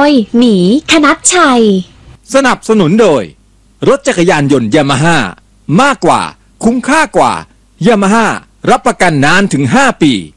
ยหมีคณัชชัยสนับสนุนโดยรถจักรยานยนต์ยามาฮ่ามากกว่าคุ้มค่ากว่ายามาฮ่ารับประกันนานถึง5 ปี